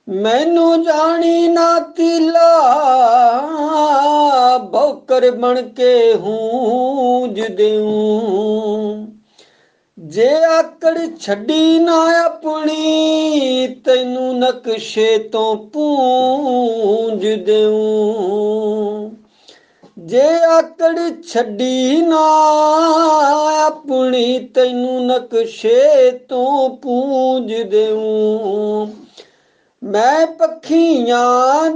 ਮੈਨੂੰ ਜਾਣੀ ਨਾ ਤੀਲਾ ਬੌਕਰ ਬਣ ਕੇ ਹੂੰਜ ਦਿਉ। ਜੇ ਆਕੜ ਛੱਡੀ ਨਾ ਆਪਣੀ ਤੈਨੂੰ ਨਕਸ਼ੇ ਤੋਂ ਪੂੰਝ ਦਿਉ। ਜੇ ਆਕੜ ਛੱਡੀ ਨਾ ਆਪਣੀ ਤੈਨੂੰ ਨਕਸ਼ੇ ਤੋਂ ਪੂੰਝ ਦਿਉ। ਮੈਂ ਪੱਖੀਆਂ